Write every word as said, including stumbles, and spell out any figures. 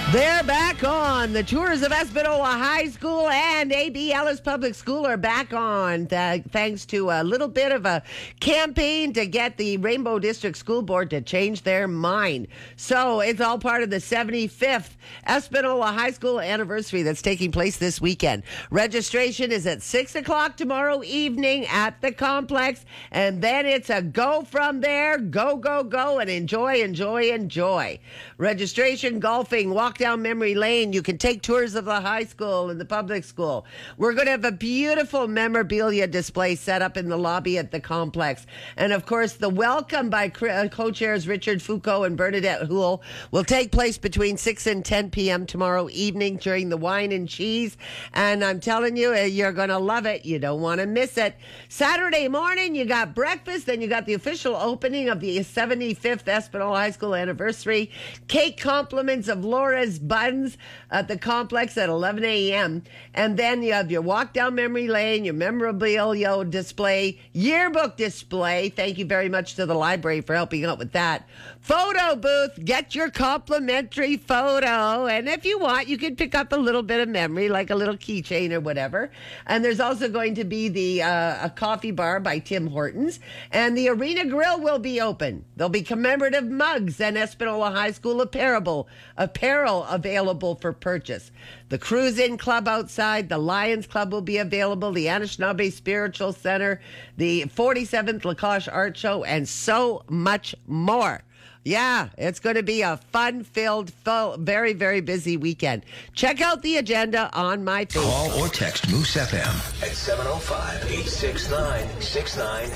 They're back on. The tours of Espanola High School and A B Ellis Public School are back on, th- thanks to a little bit of a campaign to get the Rainbow District School Board to change their mind. So it's all part of the seventy-fifth Espanola High School anniversary that's taking place this weekend. Registration is at six o'clock tomorrow evening at the complex, and then it's a go from there. Go, go, go, and enjoy, enjoy, enjoy. Registration, golfing, walk down memory lane. You can take tours of the high school and the public school. We're going to have a beautiful memorabilia display set up in the lobby at the complex. And of course, the welcome by co-chairs Richard Foucault and Bernadette Houle will take place between six and ten p.m. tomorrow evening during the wine and cheese. And I'm telling you, you're going to love it. You don't want to miss it. Saturday morning, you got breakfast, then you got the official opening of the seventy-fifth Espanola High School anniversary. Cake compliments of Laura's Buns at the complex at eleven a.m. And then you have your walk down memory lane, your memorabilia display, yearbook display. Thank you very much to the library for helping out with that. Photo booth, get your complimentary photo. And if you want, you can pick up a little bit of memory, like a little keychain or whatever. And there's also going to be the uh, a coffee bar by Tim Hortons. And the Arena Grill will be open. There'll be commemorative mugs and Espanola High School apparel, apparel available for purchase. The Cruise In Club outside, the Lions Club will be available, the Anishinaabe Spiritual Center, the forty-seventh Lacoste Art Show, and so much more. Yeah, it's going to be a fun-filled, full, very, very busy weekend. Check out the agenda on my page. Call or text Moose F M at seven oh five, eight six nine, six nine